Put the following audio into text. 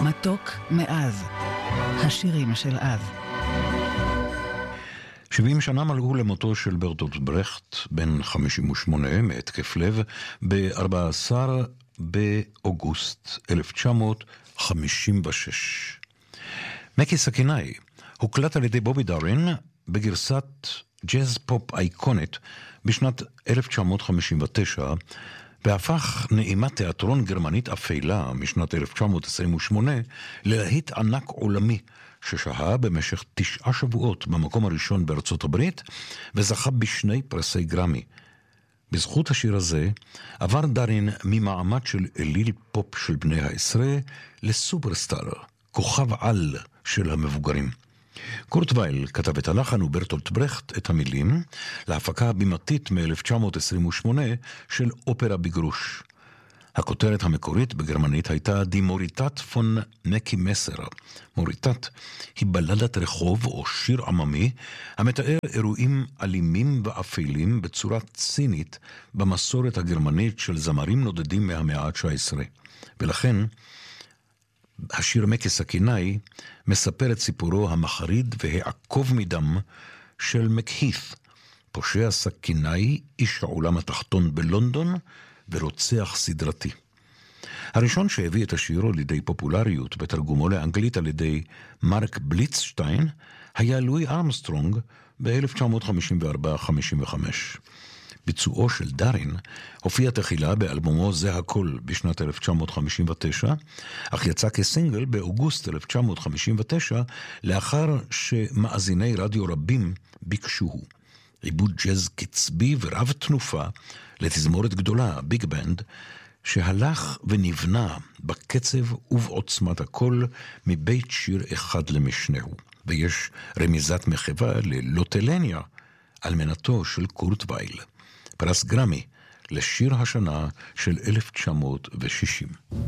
מתוק מאז, השירים של אז. 70 שנה מלאו למותו של ברטולט ברכט, בן 58, מהתקף לב, ב-14 באוגוסט 1956. מקי סכינאי הוקלט על ידי בובי דארין בגרסת ג'אז פופ אייקונית בשנת 1959, והפך נעימת תיאטרון גרמנית אפלה משנת 1928 ללהיט ענק עולמי, ששהה במשך 9 שבועות במקום הראשון בארצות הברית, וזכה בשני פרסי גרמי. בזכות השיר הזה עבר דארין ממעמד של אליל פופ של בני העשרה לסופרסטאר, כוכב על של המבוגרים. קורט וייל כתב את הלחן וברטולט ברכט את המילים להפקה הבימתית מ-1928 של אופרה בגרוש. הכותרת המקורית בגרמנית הייתה די מוריטט פון מקי מסר. מוריטט היא בלדת רחוב או שיר עממי המתאר אירועים אלימים ואפלים בצורה צינית במסורת הגרמנית של זמרים נודדים מהמאה ה-19. ולכן השיר מקי סכינאי מספר את סיפורו המחריד והעקוב מדם של מקהית, פושע סכינאי, איש העולם התחתון בלונדון ורוצח סדרתי. הראשון שהביא את השיר לידי פופולריות בתרגומו לאנגלית על ידי מרק בליצשטיין היה לואי ארמסטרונג ב-1954-55. ביצועו של דארין הופיע תחילה באלבומו זה הכל בשנת 1959, אך יצא כסינגל באוגוסט 1959 לאחר שמאזיני רדיו רבים ביקשוהו. עיבוד ג'אז קצבי ורב תנופה לתזמורת גדולה, ביג בנד, שהלך ונבנה בקצב ובעוצמת הקול מבית שיר אחד למשנהו. ויש רמיזת מחווה ללוטלניה, אלמנתו של קורט וייל. פרס גרמי לשיר השנה של 1960.